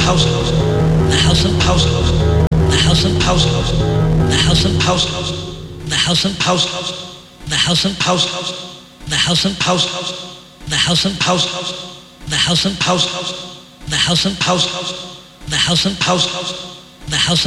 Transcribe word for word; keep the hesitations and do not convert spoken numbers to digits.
house, the house of house, the house of house, the house of house, the house of house, the house of house, the house of house, the house of house, the house of house, the house of house, the house of house, the house of